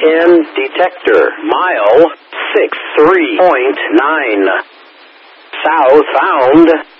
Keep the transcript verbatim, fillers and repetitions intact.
ten detector. Mile six three point nine. Southbound.